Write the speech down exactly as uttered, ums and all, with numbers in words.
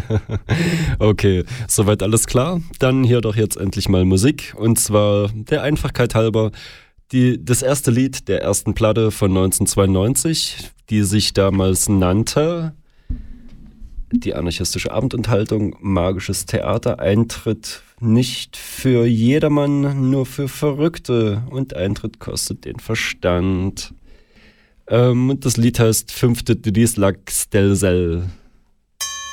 Okay, soweit alles klar. Dann hier doch jetzt endlich mal Musik. Und zwar der Einfachkeit halber die, das erste Lied der ersten Platte von neunzehnhundertzweiundneunzig, die sich damals nannte Die anarchistische Abendunterhaltung, magisches Theater, Eintritt nicht für jedermann, nur für Verrückte und Eintritt kostet den Verstand. Ähm, und das Lied heißt Fünfte Dies Lax del Sel.